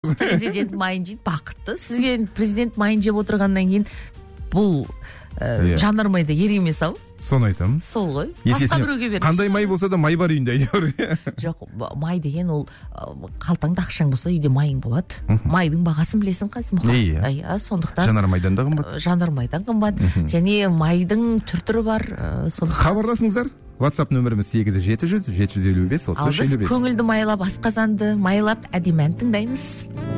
Президент майын жейді, бақытты. Сізге президент майын жеп отырғаннан кейін бұл жанармайда керек емес ау. Соны айтамын. Сол ғой. Басқа біреуге беріңіз. Қандай май болса да май бар үйінде әйтеуір. Жоқ, май деген ол қалтаңда ақшаң болса үйде майың болады. Майдың бағасын білесің қазір мұха. Иә. Сондықтан Жанармайдан да қымбат. Жанармайдан қымбат. Және майдың түр-түрі бар. Хабарласыңыздар. WhatsApp нөміріміз 8700 755 3355. Ал біз көңілді майлап, асқазанды майлап әдемі ән тыңдаймыз.